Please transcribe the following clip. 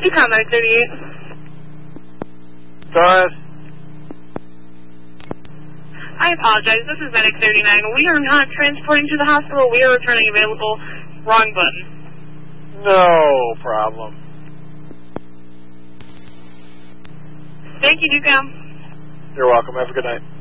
Econ 938. Taurus. I apologize. This is Medic 39. We are not transporting to the hospital. We are returning available. Wrong button. No problem. Thank you, Ducom. You're welcome. Have a good night.